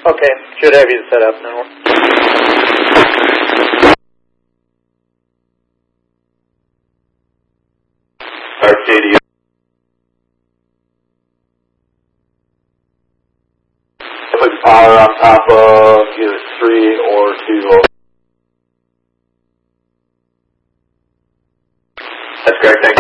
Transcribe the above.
Okay, should have you set up now. Arcadia. Put power on top of either 3 or 2. That's correct, thank you.